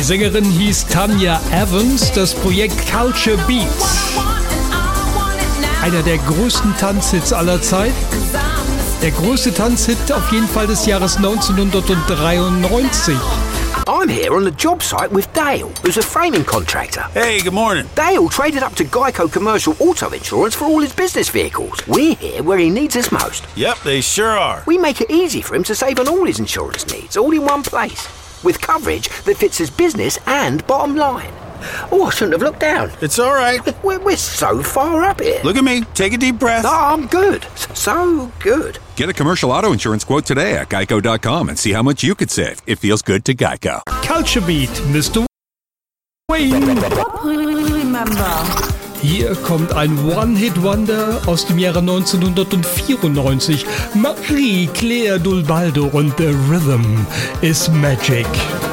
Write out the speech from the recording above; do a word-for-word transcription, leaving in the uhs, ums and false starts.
Sängerin hieß Tanya Evans, das Projekt Culture Beats. Einer der größten Tanzhits aller Zeit. Der größte Tanzhit auf jeden Fall des Jahres neunzehnhundertdreiundneunzig. I'm here on the job site with Dale, who's a framing contractor. Hey, good morning. Dale traded up to Geico Commercial Auto Insurance for all his business vehicles. We're here where he needs us most. Yep, they sure are. We make it easy for him to save on all his insurance needs, all in one place, with coverage that fits his business and bottom line. Oh, I shouldn't have looked down. It's all right. We're, we're so far up here. Look at me. Take a deep breath. No, I'm good. So good. Get a commercial auto insurance quote today at geico dot com and see how much you could save. It feels good to Geico. Culture Beat, Mister Wayne. Hier kommt ein One-Hit-Wonder aus dem Jahre neunzehnhundertvierundneunzig. Marie-Claire Dulbaldo und The Rhythm is Magic.